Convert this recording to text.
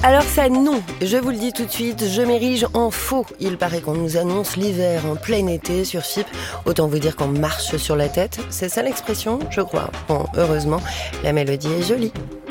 Alors ça, non, je vous le dis tout de suite, je m'érige en faux. Il paraît qu'on nous annonce l'hiver en plein été sur FIP. Autant vous dire qu'on marche sur la tête. C'est ça l'expression, je crois. Bon, heureusement, la mélodie est jolie.